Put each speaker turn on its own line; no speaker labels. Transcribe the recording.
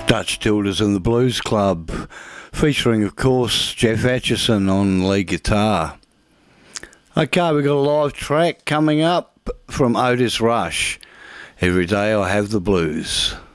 Dutch Tildas and the Blues Club, featuring of course Jeff Atchison on lead guitar. Okay, we've got a live track coming up from Otis Rush, Every Day I Have the Blues.